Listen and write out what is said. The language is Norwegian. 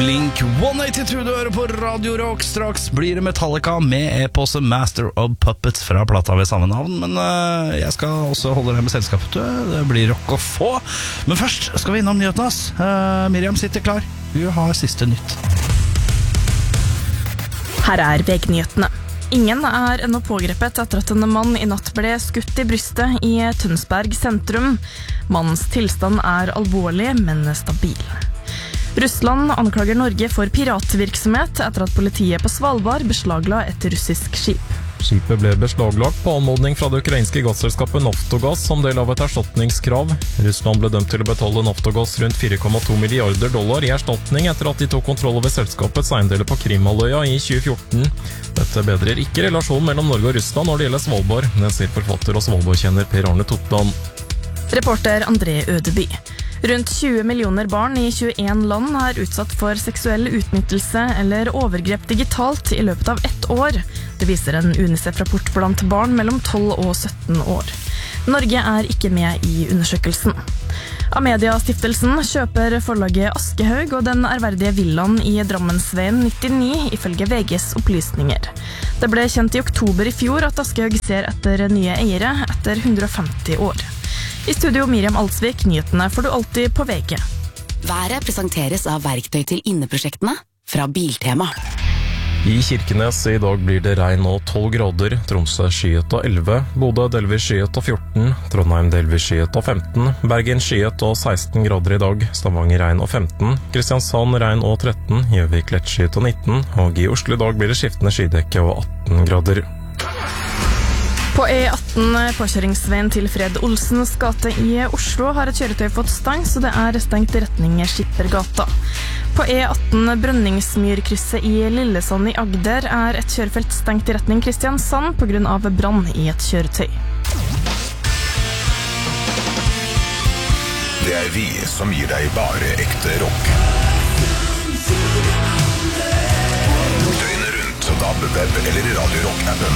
Blink 182 du hører på Radio Rock. Straks blir det Metallica med e-pose Master of Puppets fra plata ved samme navn. Men jeg skal også holde deg med selskapet. Det blir rock å få. Men først skal vi innom nyhetene. Miriam sitter klar. Hun har siste nytt. Her er VG-nyhetene. Ingen er ennå pågrepet etter at en mann i natt ble skutt i brystet i Tønsberg sentrum. Mannens tilstand er alvorlig, men stabil. Russland anklager Norge for piratvirksomhet etter at politiet på Svalbard beslagla et russisk skip. Skipet ble beslaglagt på anmodning fra det ukrainske gasselskapet Naftogaz som del av et erstatningskrav. Russland ble dømt til å betale Naftogaz rundt 4,2 milliarder dollar i erstatning etter at de tok kontroll over selskapets eiendeler på Krimhalvøya i 2014. Dette bedrer ikke relasjonen mellom Norge og Russland når det gjelder Svalbard, det sier forfatter og Svalbard-kjenner Per Arne Totland. Reporter André Ødeby. Rundt 20 millioner barn i 21 land er utsatt for seksuell utnyttelse eller overgrep digitalt i løpet av 1 år. Det viser en UNICEF-rapport blant barn mellom 12 og 17 år. Norge er ikke med i undersøkelsen. Amedia-stiftelsen kjøper forlaget Aschehoug og den ærverdige villaen i Drammensveien 99 ifølge VGs opplysninger. Det ble kjent i oktober i fjor at Aschehoug ser etter nye eiere etter 150 år. I studio Miriam Alsvik, nyhetene får du alltid på VG. Været presenteres av verktøy til inneprosjektene fra Biltema. I Kirkenes i dag blir det regn og 12 grader, Tromsø skyet og 11, Bodø delvis skyet og 14, Trondheim delvis skyet og 15, Bergen skyet og 16 grader i dag, Stavanger regn og 15, Kristiansand regn og 13, Gjøvik lettskyet og 19, og i Oslo i dag blir det skiftende skydekke og 18 grader. På E18 påkjøringsveien til Fred Olsens gate i Oslo har et kjøretøy fått stang, så det er stengt i retning Skippergata. På E18 Brønningsmyrkrysset i Lillesand i Agder er et kjørefelt stengt i retning Kristiansand på grunn av brann i et kjøretøy. Det er vi som gir deg bare ekte rock. Døgnet rundt, DAB, web eller Radio Rock-appen.